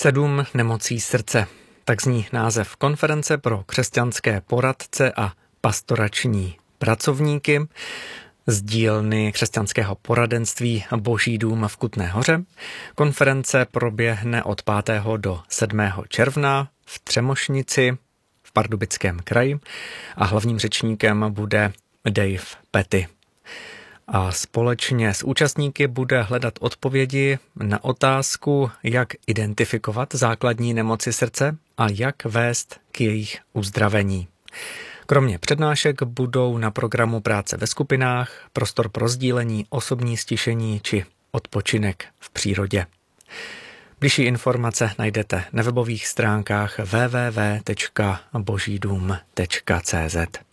7 nemocí srdce. Tak zní název konference pro křesťanské poradce a pastorační pracovníky z dílny křesťanského poradenství Boží dům v Kutné Hoře. Konference proběhne od 5. do 7. června v Třemošnici v Pardubickém kraji a hlavním řečníkem bude Dave Petty. A společně s účastníky bude hledat odpovědi na otázku, jak identifikovat základní nemoci srdce a jak vést k jejich uzdravení. Kromě přednášek budou na programu práce ve skupinách, prostor pro sdílení, osobní stišení či odpočinek v přírodě. Bližší informace najdete na webových stránkách www.božidum.cz.